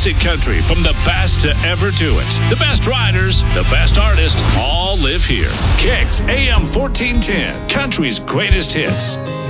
classic country from the best to ever do it. The best riders, the best artists, all live here. Kicks AM 1410, country's greatest hits.